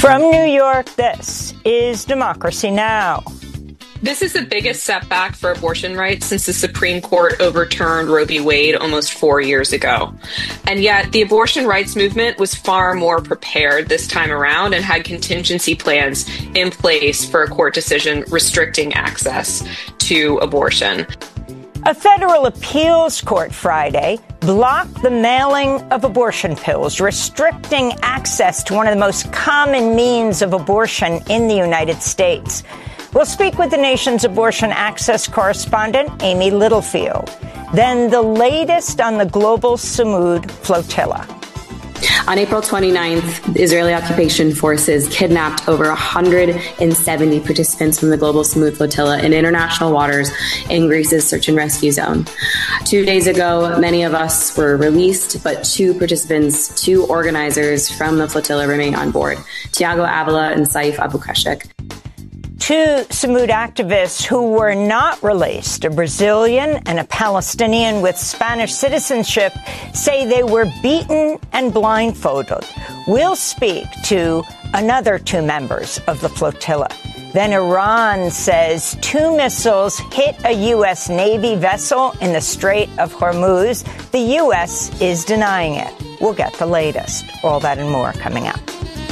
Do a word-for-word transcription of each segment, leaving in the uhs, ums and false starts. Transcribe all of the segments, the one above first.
From New York, this is Democracy Now! This is the biggest setback for abortion rights since the Supreme Court overturned Roe v. Wade almost four years ago. And yet, the abortion rights movement was far more prepared this time around and had contingency plans in place for a court decision restricting access to abortion. A federal appeals court Friday blocked the mailing of abortion pills, restricting access to one of the most common means of abortion in the United States. We'll speak with the nation's abortion access correspondent, Amy Littlefield. Then the latest on the global Samud flotilla. On April twenty-ninth, Israeli occupation forces kidnapped over one hundred seventy participants from the global Samud flotilla in international waters in Greece's search and rescue zone. Two days ago, many of us were released, but two participants, two organizers from the flotilla remain on board, Tiago Avila and Saif Abu Kashek. Two Samud activists who were not released, a Brazilian and a Palestinian with Spanish citizenship, say they were beaten and blindfolded. We'll speak to another two members of the flotilla. Then Iran says two missiles hit a U S. Navy vessel in the Strait of Hormuz. The U S is denying it. We'll get the latest. All that and more coming up.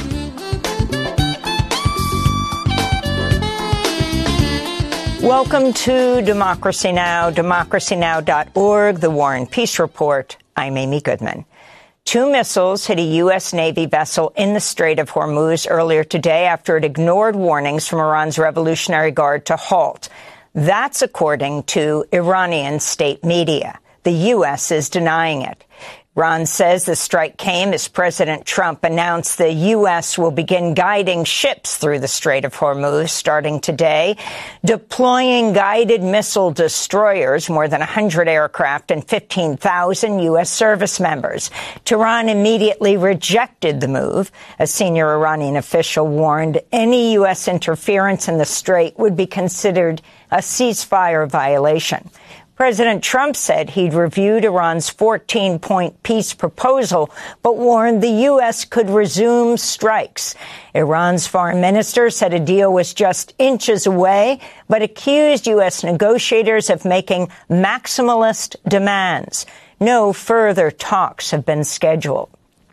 Welcome to Democracy Now!, democracy now dot org, the War and Peace Report. I'm Amy Goodman. Two missiles hit a U S. Navy vessel in the Strait of Hormuz earlier today after it ignored warnings from Iran's Revolutionary Guard to halt. That's according to Iranian state media. The U S is denying it. Iran says the strike came as President Trump announced the U S will begin guiding ships through the Strait of Hormuz starting today, deploying guided missile destroyers, more than one hundred aircraft and fifteen thousand U S service members. Tehran immediately rejected the move. A senior Iranian official warned any U S interference in the strait would be considered a ceasefire violation. President Trump said he'd reviewed Iran's fourteen-point peace proposal, but warned the U S could resume strikes. Iran's foreign minister said a deal was just inches away, but accused U S negotiators of making maximalist demands. No further talks have been scheduled.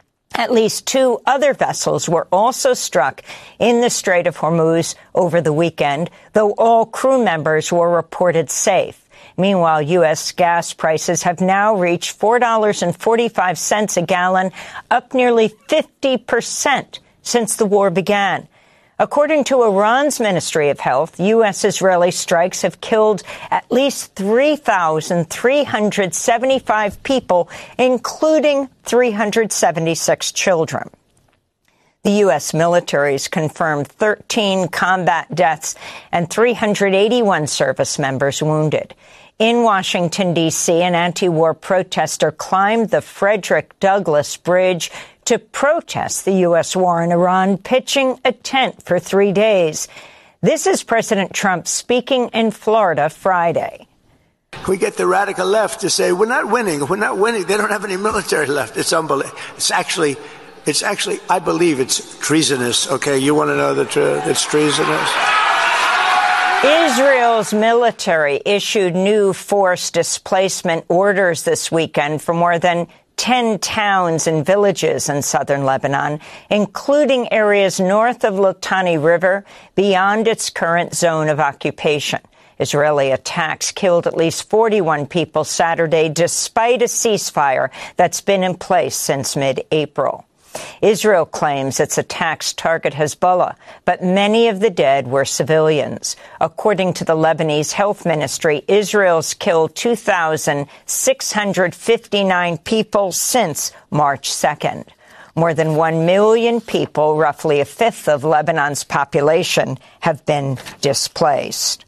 At least two other vessels were also struck in the Strait of Hormuz over the weekend, though all crew members were reported safe. Meanwhile, U S gas prices have now reached four dollars and forty-five cents a gallon, up nearly fifty percent since the war began. According to Iran's Ministry of Health, U S-Israeli strikes have killed at least three thousand three hundred seventy-five people, including three hundred seventy-six children. The U S military has confirmed thirteen combat deaths and three hundred eighty-one service members wounded. In Washington, D C, an anti-war protester climbed the Frederick Douglass Bridge to protest the U S war in Iran, pitching a tent for three days. This is President Trump speaking in Florida Friday. We get the radical left to say, we're not winning, we're not winning. They don't have any military left. It's unbelievable. It's actually, it's actually, I believe it's treasonous. Okay, you want to know the truth? It's treasonous. Israel's military issued new forced displacement orders this weekend for more than ten towns and villages in southern Lebanon, including areas north of Litani River, beyond its current zone of occupation. Israeli attacks killed at least forty-one people Saturday, despite a ceasefire that's been in place since mid-April. Israel claims its attacks target Hezbollah, but many of the dead were civilians. According to the Lebanese Health Ministry, Israel's killed two thousand six hundred fifty-nine people since March second. More than one million people, roughly a fifth of Lebanon's population, have been displaced.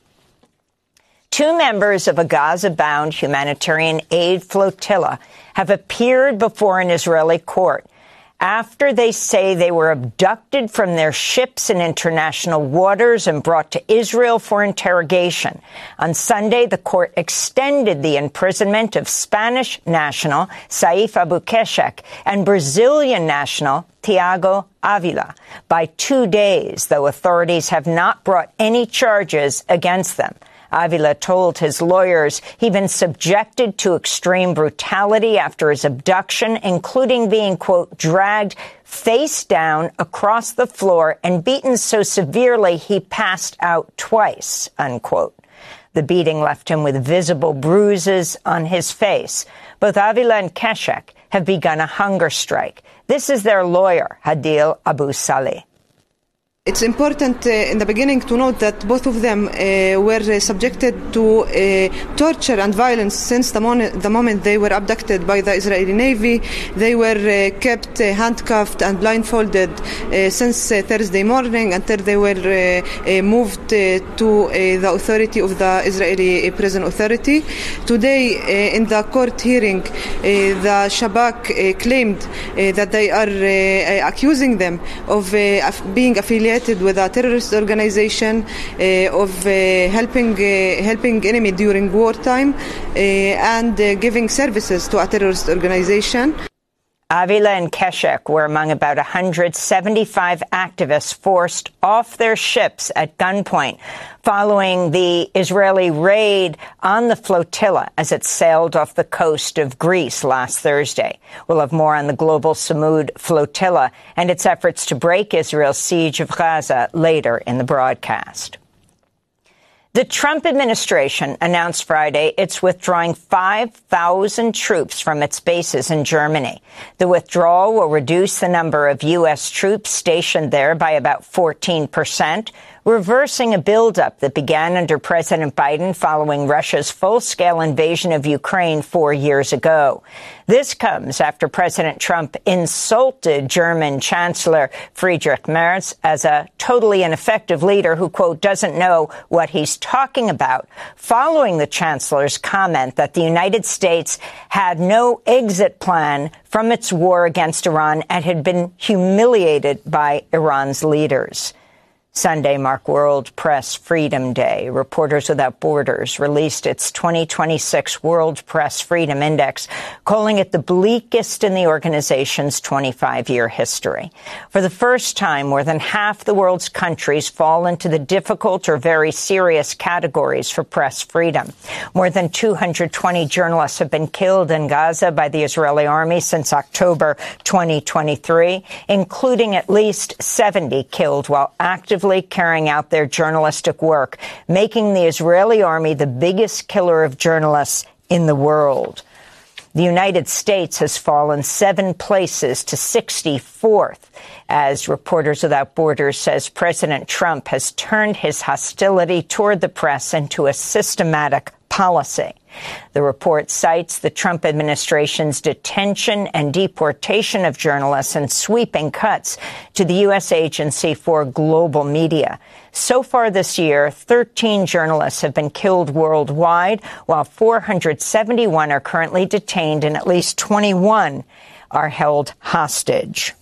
Two members of a Gaza-bound humanitarian aid flotilla have appeared before an Israeli court after they say they were abducted from their ships in international waters and brought to Israel for interrogation. On Sunday, the court extended the imprisonment of Spanish national Saif Abukeshek and Brazilian national Tiago Avila by two days, though authorities have not brought any charges against them. Avila told his lawyers he'd been subjected to extreme brutality after his abduction, including being, quote, dragged face down across the floor and beaten so severely he passed out twice, unquote. The beating left him with visible bruises on his face. Both Avila and Keshek have begun a hunger strike. This is their lawyer, Hadil Abu Saleh. It's important uh, in the beginning to note that both of them uh, were uh, subjected to uh, torture and violence since the, mon- the moment they were abducted by the Israeli Navy. They were uh, kept uh, handcuffed and blindfolded uh, since uh, Thursday morning until they were uh, uh, moved uh, to uh, the authority of the Israeli Prison Authority. Today, uh, in the court hearing, uh, the Shabak uh, claimed uh, that they are uh, accusing them of uh, being affiliated with a terrorist organization, uh, of uh, helping uh, helping enemy during wartime, uh, and uh, giving services to a terrorist organization. Avila and Keshek were among about one hundred seventy-five activists forced off their ships at gunpoint following the Israeli raid on the flotilla as it sailed off the coast of Greece last Thursday. We'll have more on the global Samud flotilla and its efforts to break Israel's siege of Gaza later in the broadcast. The Trump administration announced Friday it's withdrawing five thousand troops from its bases in Germany. The withdrawal will reduce the number of U S troops stationed there by about fourteen percent, reversing a buildup that began under President Biden following Russia's full-scale invasion of Ukraine four years ago. This comes after President Trump insulted German Chancellor Friedrich Merz as a totally ineffective leader who, quote, doesn't know what he's talking about, following the chancellor's comment that the United States had no exit plan from its war against Iran and had been humiliated by Iran's leaders. Sunday marked World Press Freedom Day. Reporters Without Borders released its twenty twenty-six World Press Freedom Index, calling it the bleakest in the organization's twenty-five-year history. For the first time, more than half the world's countries fall into the difficult or very serious categories for press freedom. More than two hundred twenty journalists have been killed in Gaza by the Israeli army since October twenty twenty-three, including at least seventy killed while actively carrying out their journalistic work, making the Israeli army the biggest killer of journalists in the world. The United States has fallen seven places to sixty-fourth. As Reporters Without Borders says, President Trump has turned his hostility toward the press into a systematic policy. The report cites the Trump administration's detention and deportation of journalists and sweeping cuts to the U S Agency for Global Media. So far this year, thirteen journalists have been killed worldwide, while four hundred seventy-one are currently detained and at least twenty-one are held hostage.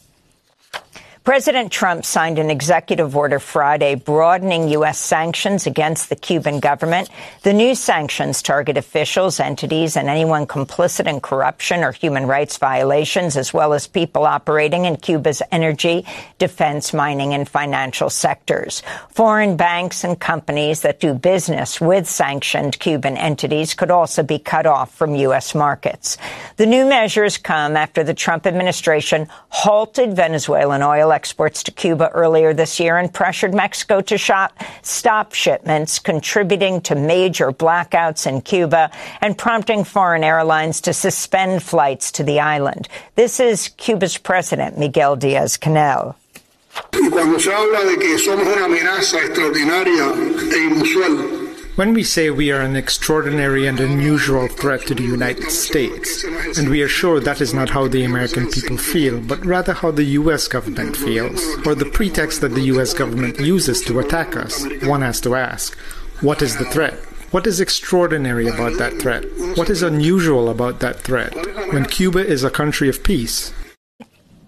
President Trump signed an executive order Friday broadening U S sanctions against the Cuban government. The new sanctions target officials, entities, and anyone complicit in corruption or human rights violations, as well as people operating in Cuba's energy, defense, mining, and financial sectors. Foreign banks and companies that do business with sanctioned Cuban entities could also be cut off from U S markets. The new measures come after the Trump administration halted Venezuelan oil exports to Cuba earlier this year and pressured Mexico to shop, stop shipments, contributing to major blackouts in Cuba and prompting foreign airlines to suspend flights to the island. This is Cuba's president, Miguel Díaz-Canel. When we say we are an extraordinary and unusual threat to the United States, and we are sure that is not how the American people feel, but rather how the U S government feels, or the pretext that the U S government uses to attack us, one has to ask, what is the threat? What is extraordinary about that threat? What is unusual about that threat when Cuba is a country of peace?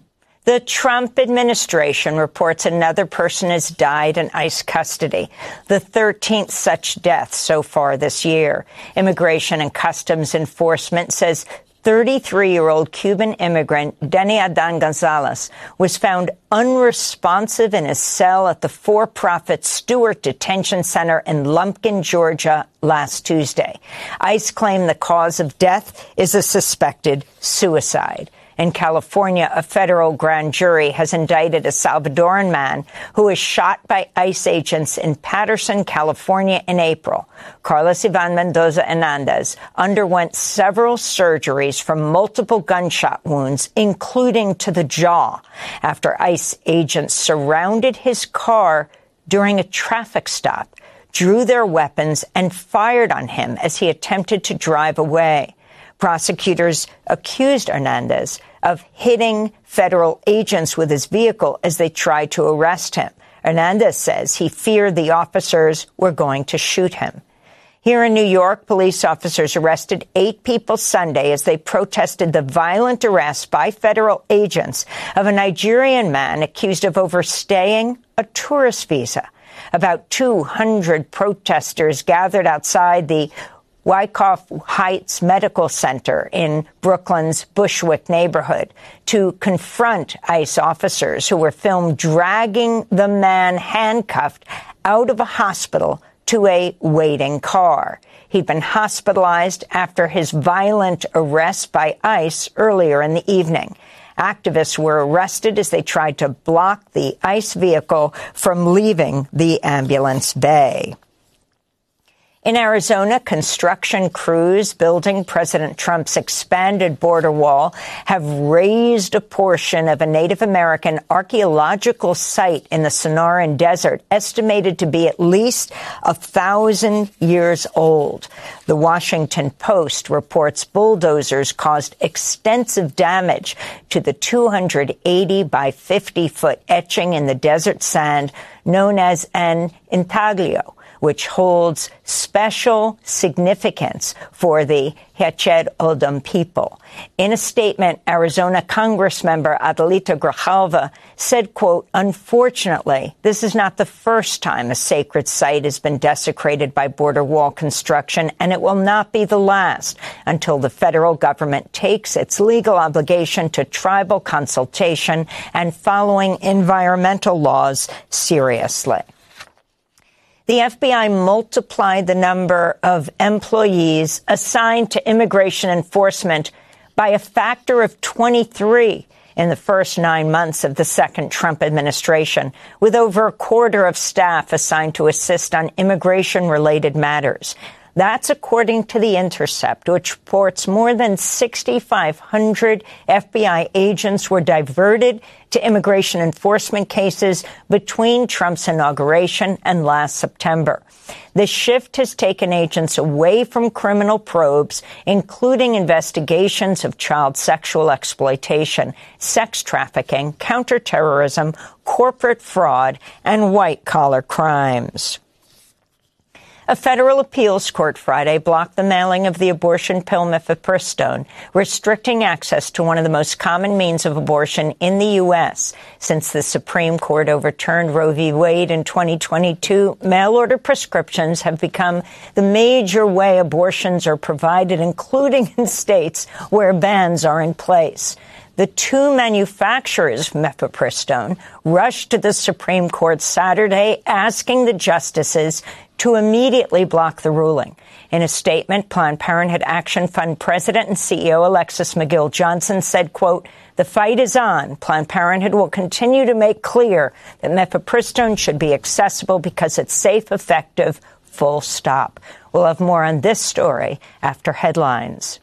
The Trump administration reports another person has died in ICE custody, the thirteenth such death so far this year. Immigration and Customs Enforcement says thirty-three-year-old Cuban immigrant Denny Adan Gonzalez was found unresponsive in his cell at the for-profit Stewart Detention Center in Lumpkin, Georgia, last Tuesday. ICE claimed the cause of death is a suspected suicide. In California, a federal grand jury has indicted a Salvadoran man who was shot by ICE agents in Patterson, California in April. Carlos Ivan Mendoza Hernandez underwent several surgeries from multiple gunshot wounds, including to the jaw, after ICE agents surrounded his car during a traffic stop, drew their weapons, and fired on him as he attempted to drive away. Prosecutors accused Hernandez of hitting federal agents with his vehicle as they tried to arrest him. Hernandez says he feared the officers were going to shoot him. Here in New York, police officers arrested eight people Sunday as they protested the violent arrest by federal agents of a Nigerian man accused of overstaying a tourist visa. About two hundred protesters gathered outside the Wyckoff Heights Medical Center in Brooklyn's Bushwick neighborhood to confront ICE officers who were filmed dragging the man handcuffed out of a hospital to a waiting car. He'd been hospitalized after his violent arrest by ICE earlier in the evening. Activists were arrested as they tried to block the ICE vehicle from leaving the ambulance bay. In Arizona, construction crews building President Trump's expanded border wall have razed a portion of a Native American archaeological site in the Sonoran Desert, estimated to be at least a thousand years old. The Washington Post reports bulldozers caused extensive damage to the two hundred eighty by fifty foot etching in the desert sand known as an intaglio, which holds special significance for the Hetched Odom people. In a statement, Arizona Congressmember Adelita Grijalva said, quote, "Unfortunately, this is not the first time a sacred site has been desecrated by border wall construction, and it will not be the last until the federal government takes its legal obligation to tribal consultation and following environmental laws seriously." The F B I multiplied the number of employees assigned to immigration enforcement by a factor of twenty-three in the first nine months of the second Trump administration, with over a quarter of staff assigned to assist on immigration-related matters. That's according to The Intercept, which reports more than six thousand five hundred F B I agents were diverted to immigration enforcement cases between Trump's inauguration and last September. The shift has taken agents away from criminal probes, including investigations of child sexual exploitation, sex trafficking, counterterrorism, corporate fraud, and white-collar crimes. A federal appeals court Friday blocked the mailing of the abortion pill mifepristone, restricting access to one of the most common means of abortion in the U S. Since the Supreme Court overturned Roe v. Wade in twenty twenty-two, mail-order prescriptions have become the major way abortions are provided, including in states where bans are in place. The two manufacturers of mifepristone rushed to the Supreme Court Saturday, asking the justices to immediately block the ruling. In a statement, Planned Parenthood Action Fund President and C E O Alexis McGill Johnson said, quote, "The fight is on. Planned Parenthood will continue to make clear that mifepristone should be accessible because it's safe, effective, full stop." We'll have more on this story after headlines.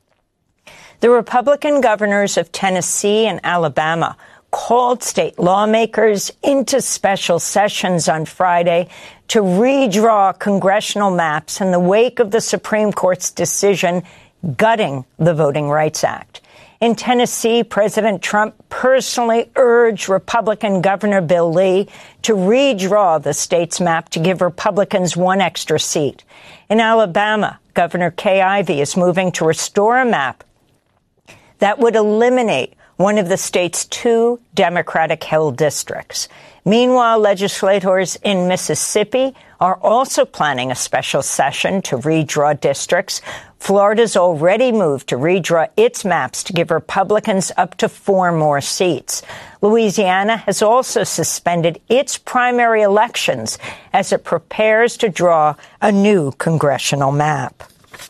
The Republican governors of Tennessee and Alabama called state lawmakers into special sessions on Friday to redraw congressional maps in the wake of the Supreme Court's decision gutting the Voting Rights Act. In Tennessee, President Trump personally urged Republican Governor Bill Lee to redraw the state's map to give Republicans one extra seat. In Alabama, Governor Kay Ivey is moving to restore a map that would eliminate one of the state's two Democratic-held districts. Meanwhile, legislators in Mississippi are also planning a special session to redraw districts. Florida's already moved to redraw its maps to give Republicans up to four more seats. Louisiana has also suspended its primary elections as it prepares to draw a new congressional map.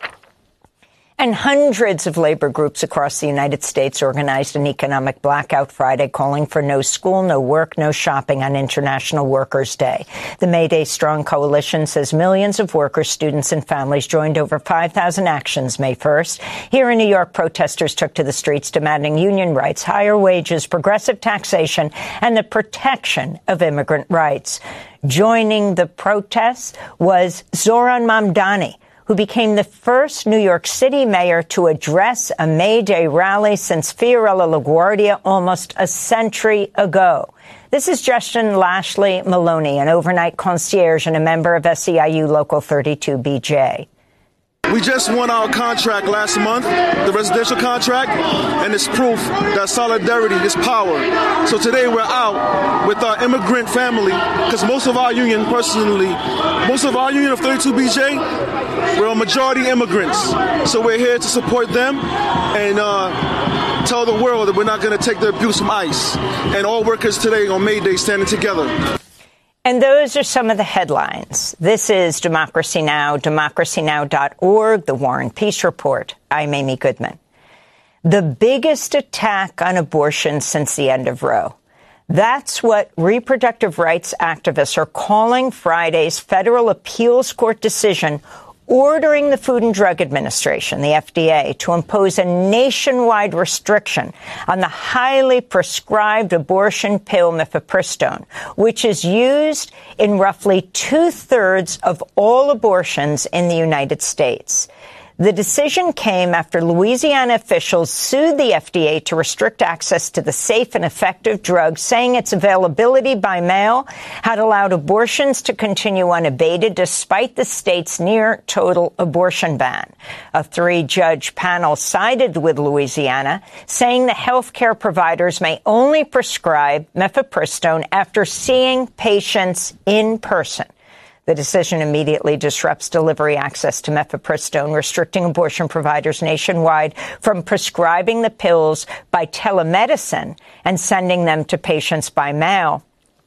And hundreds of labor groups across the United States organized an economic blackout Friday, calling for no school, no work, no shopping on International Workers' Day. The May Day Strong Coalition says millions of workers, students, and families joined over five thousand actions May first. Here in New York, protesters took to the streets demanding union rights, higher wages, progressive taxation, and the protection of immigrant rights. Joining the protests was Zohran Mamdani, who became the first New York City mayor to address a May Day rally since Fiorella LaGuardia almost a century ago. This is Justin Lashley Maloney, an overnight concierge and a member of S E I U Local thirty-two B J. We just won our contract last month, the residential contract, and it's proof that solidarity is power. So today we're out with our immigrant family, because most of our union, personally, most of our union of thirty-two B J, we're a majority immigrants. So we're here to support them and uh, tell the world that we're not going to take the abuse from ICE. And all workers today on May Day standing together. And those are some of the headlines. This is Democracy Now!, democracy now dot org, the War and Peace Report. I'm Amy Goodman. The biggest attack on abortion since the end of Roe. That's what reproductive rights activists are calling Friday's federal appeals court decision ordering the Food and Drug Administration, the F D A, to impose a nationwide restriction on the highly prescribed abortion pill mifepristone, which is used in roughly two-thirds of all abortions in the United States. The decision came after Louisiana officials sued the F D A to restrict access to the safe and effective drug, saying its availability by mail had allowed abortions to continue unabated despite the state's near-total abortion ban. A three-judge panel sided with Louisiana, saying the health care providers may only prescribe mifepristone after seeing patients in person. The decision immediately disrupts delivery access to mifepristone, restricting abortion providers nationwide from prescribing the pills by telemedicine and sending them to patients by mail,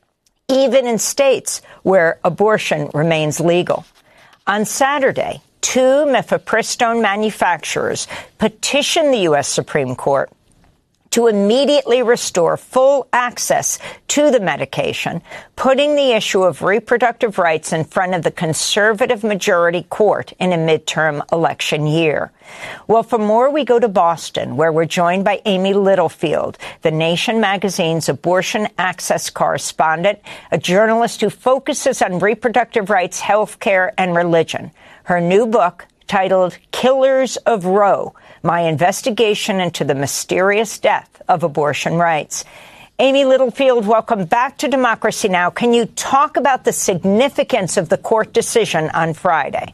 even in states where abortion remains legal. On Saturday, two mifepristone manufacturers petitioned the U S Supreme Court to immediately restore full access to the medication, putting the issue of reproductive rights in front of the conservative majority court in a midterm election year. Well, for more, we go to Boston, where we're joined by Amy Littlefield, The Nation magazine's abortion access correspondent, a journalist who focuses on reproductive rights, health care, and religion. Her new book, titled Killers of Roe, My Investigation into the Mysterious Death of Abortion Rights. Amy Littlefield, welcome back to Democracy Now! Can you talk about the significance of the court decision on Friday?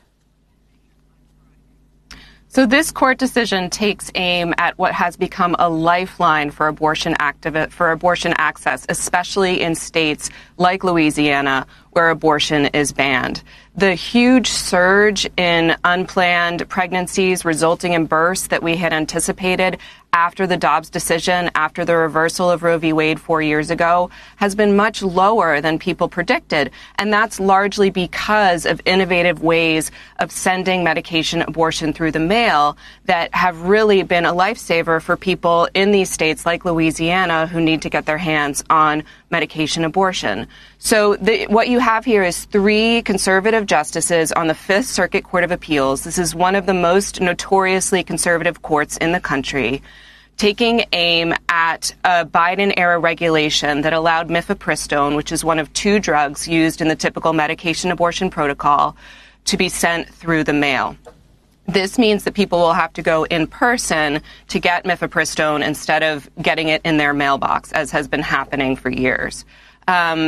So this court decision takes aim at what has become a lifeline for abortion activi- for abortion access, especially in states like Louisiana, where abortion is banned. The huge surge in unplanned pregnancies resulting in births that we had anticipated after the Dobbs decision, after the reversal of Roe v. Wade four years ago, has been much lower than people predicted. And that's largely because of innovative ways of sending medication abortion through the mail that have really been a lifesaver for people in these states like Louisiana who need to get their hands on medication abortion. So the, what you have here is three conservative justices on the Fifth Circuit Court of Appeals. This is one of the most notoriously conservative courts in the country, taking aim at a Biden-era regulation that allowed mifepristone, which is one of two drugs used in the typical medication abortion protocol, to be sent through the mail. This means that people will have to go in person to get mifepristone instead of getting it in their mailbox, as has been happening for years. Um,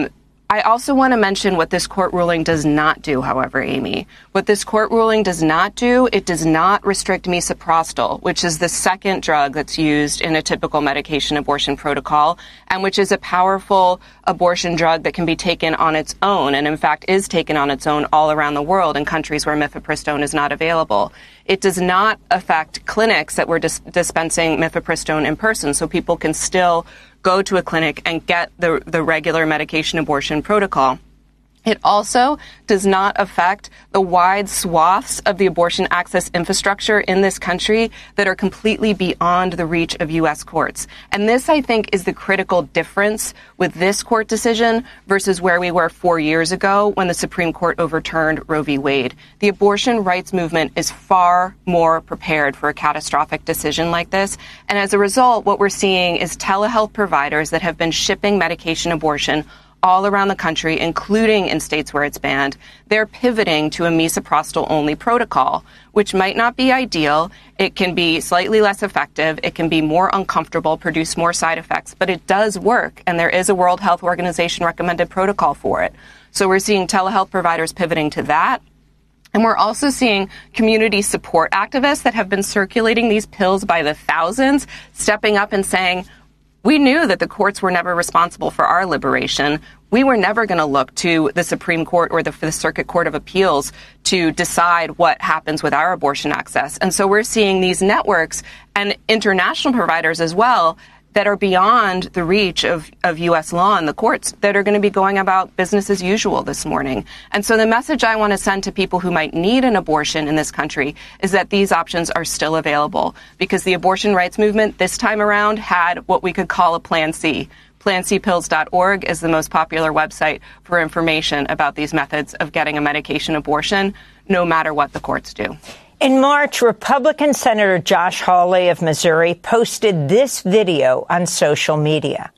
I also want to mention what this court ruling does not do, however, Amy. What this court ruling does not do, it does not restrict misoprostol, which is the second drug that's used in a typical medication abortion protocol, and which is a powerful abortion drug that can be taken on its own, and in fact is taken on its own all around the world in countries where mifepristone is not available. It does not affect clinics that were dis- dispensing mifepristone in person, so people can still go to a clinic and get the, the regular medication abortion protocol. It also does not affect the wide swaths of the abortion access infrastructure in this country that are completely beyond the reach of U S courts. And this, I think, is the critical difference with this court decision versus where we were four years ago when the Supreme Court overturned Roe v. Wade. The abortion rights movement is far more prepared for a catastrophic decision like this. And as a result, what we're seeing is telehealth providers that have been shipping medication abortion all around the country, including in states where it's banned, they're pivoting to a misoprostol-only protocol, which might not be ideal. It can be slightly less effective. It can be more uncomfortable, produce more side effects, but it does work, and there is a World Health Organization recommended protocol for it. So we're seeing telehealth providers pivoting to that. And we're also seeing community support activists that have been circulating these pills by the thousands, stepping up and saying, we knew that the courts were never responsible for our liberation. We were never going to look to the Supreme Court or the, the Circuit Court of Appeals to decide what happens with our abortion access. And so we're seeing these networks and international providers as well that are beyond the reach of, of U S law and the courts that are going to be going about business as usual this morning. And so the message I want to send to people who might need an abortion in this country is that these options are still available, because the abortion rights movement this time around had what we could call a Plan C. plan c pills dot org is the most popular website for information about these methods of getting a medication abortion, no matter what the courts do. In March, Republican Senator Josh Hawley of Missouri posted this video on social media.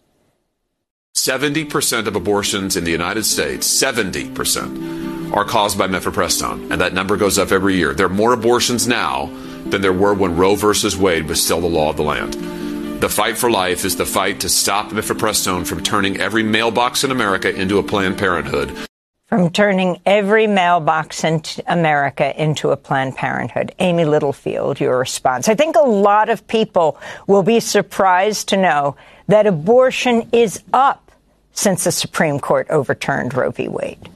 seventy percent of abortions in the United States, seventy percent, are caused by mifepristone, and that number goes up every year. There are more abortions now than there were when Roe versus Wade was still the law of the land. The fight for life is the fight to stop mifepristone from turning every mailbox in America into a Planned Parenthood. From turning every mailbox in America into a Planned Parenthood. Amy Littlefield, your response. I think a lot of people will be surprised to know that abortion is up since the Supreme Court overturned Roe v. Wade.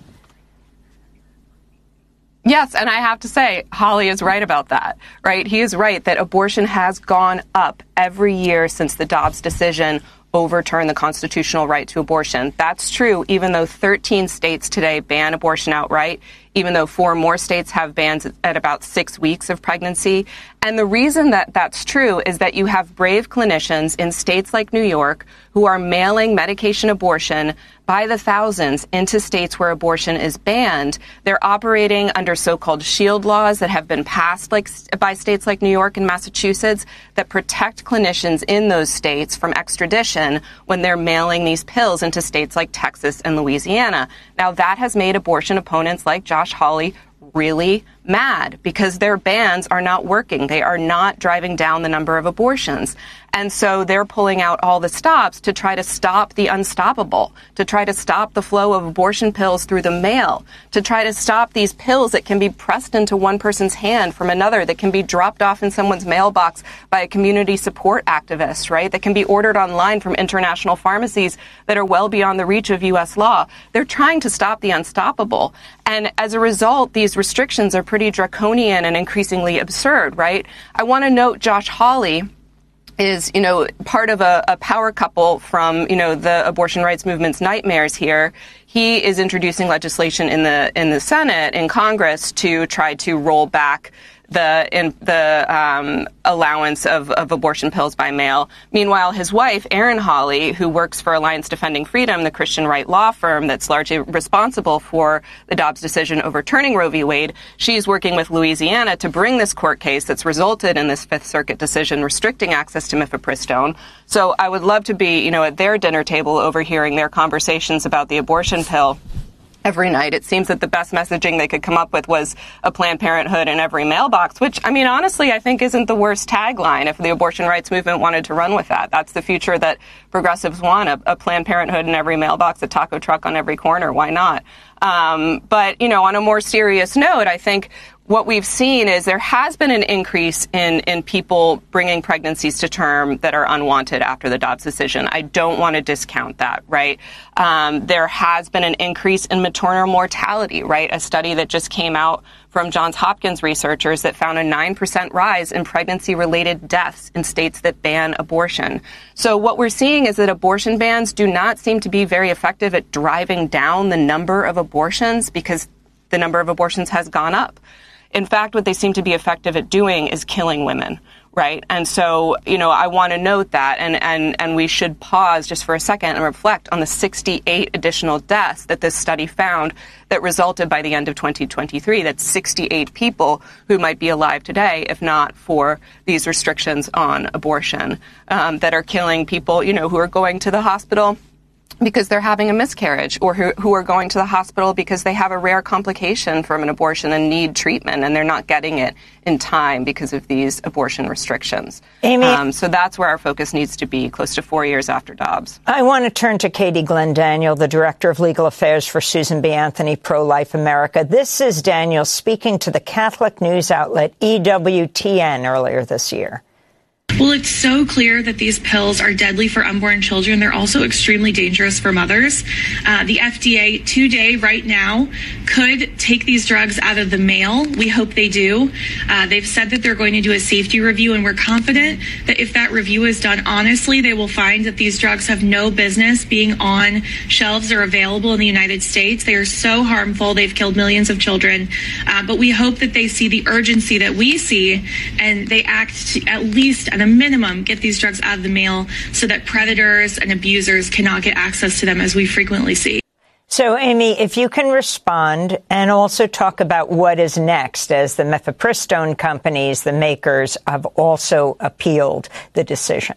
Yes, and I have to say, Hawley is right about that, right? He is right that abortion has gone up every year since the Dobbs decision overturn the constitutional right to abortion. That's true, even though thirteen states today ban abortion outright, even though four more states have bans at about six weeks of pregnancy. And the reason that that's true is that you have brave clinicians in states like New York who are mailing medication abortion by the thousands into states where abortion is banned. They're operating under so-called shield laws that have been passed like by states like New York and Massachusetts that protect clinicians in those states from extradition when they're mailing these pills into states like Texas and Louisiana. Now, that has made abortion opponents like Josh Hawley really mad because their bans are not working. They are not driving down the number of abortions. And so they're pulling out all the stops to try to stop the unstoppable, to try to stop the flow of abortion pills through the mail, to try to stop these pills that can be pressed into one person's hand from another, that can be dropped off in someone's mailbox by a community support activist, right? That can be ordered online from international pharmacies that are well beyond the reach of U S law. They're trying to stop the unstoppable. And as a result, these restrictions are pretty draconian and increasingly absurd, right? I want to note Josh Hawley is, you know, part of a, a power couple from, you know, the abortion rights movement's nightmares here. He is introducing legislation in the in the Senate, in Congress, to try to roll back the in the um, allowance of, of abortion pills by mail. Meanwhile, his wife, Erin Hawley, who works for Alliance Defending Freedom, the Christian right law firm that's largely responsible for the Dobbs decision overturning Roe v. Wade, she's working with Louisiana to bring this court case that's resulted in this Fifth Circuit decision restricting access to mifepristone. So I would love to be, you know, at their dinner table overhearing their conversations about the abortion pill. every night. It seems that the best messaging they could come up with was a Planned Parenthood in every mailbox, which, I mean, honestly, I think isn't the worst tagline if the abortion rights movement wanted to run with that. That's the future that progressives want, a, a Planned Parenthood in every mailbox, a taco truck on every corner. Why not? Um, but, you know, on a more serious note, I think what we've seen is there has been an increase in, in people bringing pregnancies to term that are unwanted after the Dobbs decision. I don't want to discount that, right? Um, there has been an increase in maternal mortality, right? A study that just came out from Johns Hopkins researchers that found a nine percent rise in pregnancy-related deaths in states that ban abortion. So what we're seeing is that abortion bans do not seem to be very effective at driving down the number of abortions because the number of abortions has gone up. In fact, what they seem to be effective at doing is killing women, right? And so, you know, I want to note that, and, and, and we should pause just for a second and reflect on the sixty-eight additional deaths that this study found that resulted by the end of twenty twenty-three. That's sixty-eight people who might be alive today if not for these restrictions on abortion um, that are killing people, you know, who are going to the hospital because they're having a miscarriage, or who, who are going to the hospital because they have a rare complication from an abortion and need treatment, and they're not getting it in time because of these abortion restrictions. Amy, um, so that's where our focus needs to be, close to four years after Dobbs. I want to turn to Katie Glenn Daniel, the Director of Legal Affairs for Susan B. Anthony, Pro-Life America. This is Daniel speaking to the Catholic news outlet E W T N earlier this year. Well, it's so clear that these pills are deadly for unborn children. They're also extremely dangerous for mothers. Uh, the F D A today, right now, could take these drugs out of the mail. We hope they do. Uh, they've said that they're going to do a safety review, and we're confident that if that review is done honestly, they will find that these drugs have no business being on shelves or available in the United States. They are so harmful. They've killed millions of children. Uh, but we hope that they see the urgency that we see, and they act to at least at a minimum get these drugs out of the mail so that predators and abusers cannot get access to them, as we frequently see. So, Amy, if you can respond and also talk about what is next, as the mifepristone companies, the makers, have also appealed the decision.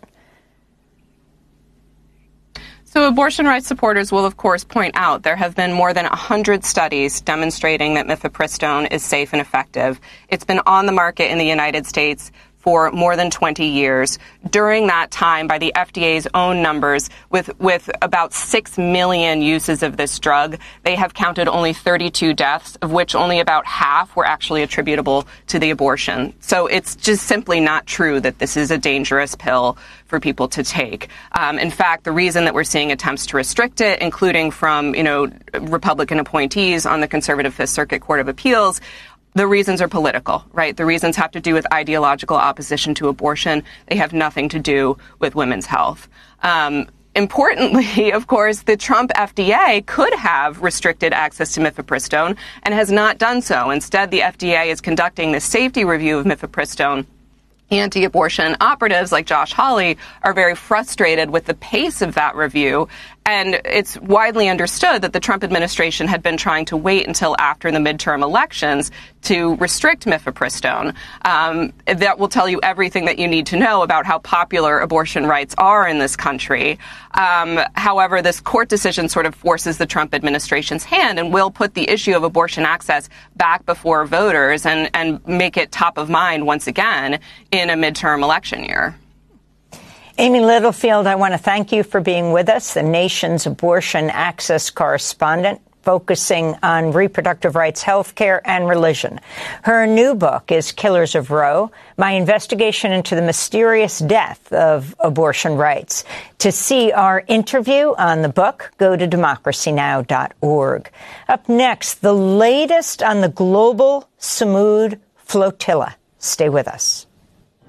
So abortion rights supporters will, of course, point out there have been more than one hundred studies demonstrating that mifepristone is safe and effective. It's been on the market in the United States for more than twenty years. During that time, by the F D A's own numbers, with, with about six million uses of this drug, they have counted only thirty-two deaths, of which only about half were actually attributable to the abortion. So it's just simply not true that this is a dangerous pill for people to take. Um, in fact, the reason that we're seeing attempts to restrict it, including from, you know, Republican appointees on the conservative Fifth Circuit Court of Appeals, the reasons are political, right? The reasons have to do with ideological opposition to abortion. They have nothing to do with women's health. Um, importantly, of course, the Trump F D A could have restricted access to mifepristone and has not done so. Instead, the F D A is conducting the safety review of mifepristone. Anti-abortion operatives like Josh Hawley are very frustrated with the pace of that review. And it's widely understood that the Trump administration had been trying to wait until after the midterm elections to restrict mifepristone. Um, that will tell you everything that you need to know about how popular abortion rights are in this country. Um, however, this court decision sort of forces the Trump administration's hand and will put the issue of abortion access back before voters and, and make it top of mind once again in a midterm election year. Amy Littlefield, I want to thank you for being with us, the nation's abortion access correspondent, focusing on reproductive rights, health care, and religion. Her new book is Killers of Roe, my investigation into the mysterious death of abortion rights. To see our interview on the book, go to democracy now dot org. Up next, the latest on the global Samud flotilla. Stay with us.